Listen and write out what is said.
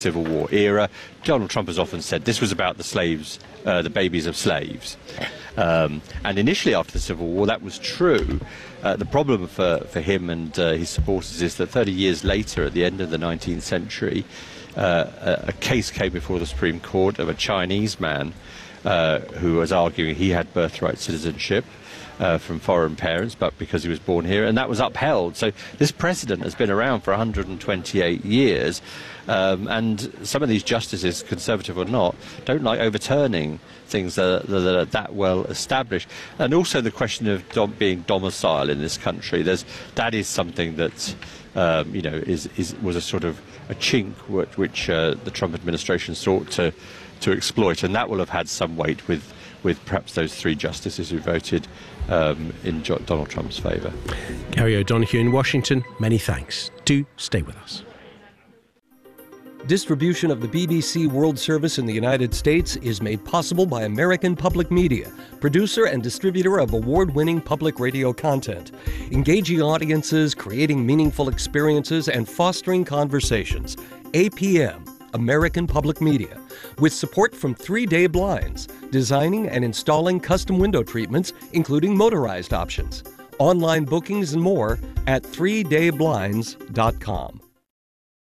Civil War era. Donald Trump has often said this was about the slaves, the babies of slaves. And initially after the Civil War, that was true. The problem for him and his supporters is that 30 years later, at the end of the 19th century, a case came before the Supreme Court of a Chinese man who was arguing he had birthright citizenship from foreign parents, but because he was born here, and that was upheld. So this precedent has been around for 128 years, and some of these justices, conservative or not, don't like overturning things that are that well established. And also the question of being domicile in this country, that is something that was a sort of a chink which the Trump administration sought to exploit, and that will have had some weight with perhaps those three justices who voted in Donald Trump's favour. Gary O'Donoghue in Washington, many thanks. Do stay with us. Distribution of the BBC World Service in the United States is made possible by American Public Media, producer and distributor of award-winning public radio content, engaging audiences, creating meaningful experiences, and fostering conversations. APM, American Public Media, with support from 3 Day Blinds, designing and installing custom window treatments, including motorized options. Online bookings and more at 3dayblinds.com.